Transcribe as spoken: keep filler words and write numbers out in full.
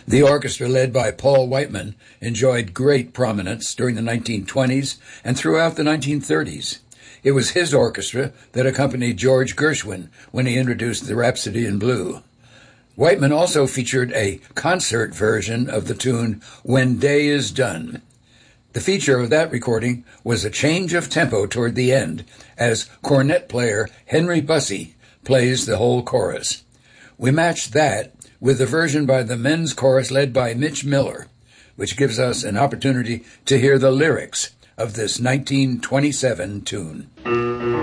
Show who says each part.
Speaker 1: The orchestra led by Paul Whiteman enjoyed great prominence during the nineteen twenties and throughout the nineteen thirties. It was his orchestra that accompanied George Gershwin when he introduced the Rhapsody in Blue. Whiteman also featured a concert version of the tune When Day Is Done. The feature of that recording was a change of tempo toward the end as cornet player Henry Bussey plays the whole chorus. We matched that with the version by the men's chorus led by Mitch Miller, which gives us an opportunity to hear the lyrics of this nineteen twenty-seven tune.